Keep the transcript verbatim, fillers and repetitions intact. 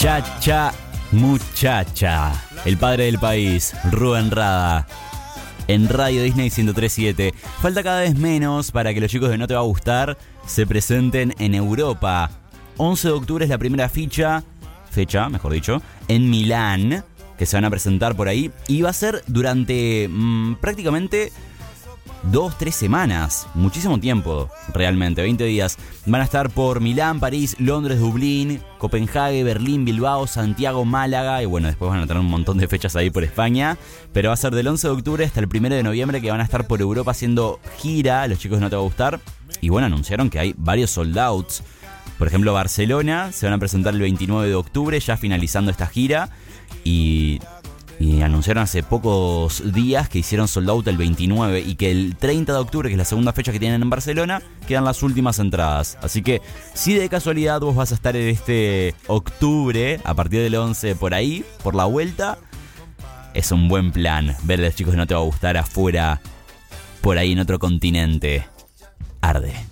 Chacha muchacha. El padre del país, Rubén Rada. En Radio Disney ciento tres punto siete. Falta cada vez menos para que los chicos de No Te Va a Gustar se presenten en Europa. once de octubre es la primera ficha, fecha, mejor dicho, en Milán, que se van a presentar por ahí. Y va a ser durante mmm, prácticamente dos, tres semanas. Muchísimo tiempo, realmente, veinte días. Van a estar por Milán, París, Londres, Dublín, Copenhague, Berlín, Bilbao, Santiago, Málaga. Y bueno, después van a tener un montón de fechas ahí por España. Pero va a ser del once de octubre hasta el primero de noviembre, que van a estar por Europa haciendo gira. Los chicos No Te Va a Gustar. Y bueno, anunciaron que hay varios sold outs. Por ejemplo, Barcelona se van a presentar el veintinueve de octubre, ya finalizando esta gira. Y... Y anunciaron hace pocos días que hicieron sold out el veintinueve y que el treinta de octubre, que es la segunda fecha que tienen en Barcelona, quedan las últimas entradas. Así que si de casualidad vos vas a estar en este octubre, a partir del once por ahí, por la vuelta, es un buen plan ver a los chicos que No Te Va a Gustar afuera, por ahí en otro continente. Arde.